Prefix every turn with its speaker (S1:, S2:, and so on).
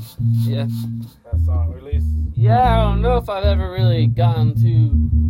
S1: Yeah.
S2: That song released.
S1: Yeah, I don't know if I've ever really gotten to